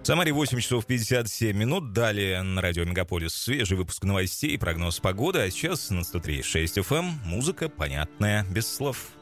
В Самаре 8 часов 57 минут. Далее на радио Мегаполис свежий выпуск новостей и прогноз погоды. А сейчас на 103.6 FM музыка, понятная, без слов.